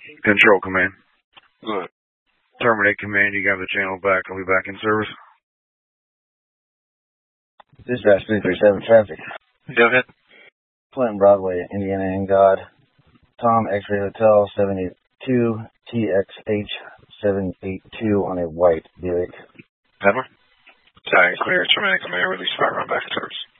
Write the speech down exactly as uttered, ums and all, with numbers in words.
Control command. Good. Terminate command. You got the channel back. I'll be back in service. Dispatch three three seven traffic. Go ahead. Clinton Broadway, Indiana and God. Tom X-Ray Hotel seven eight two T X H seven eight two on a white Buick. Denver. Sorry, clear. Terminate command. Release fire. Run back in service.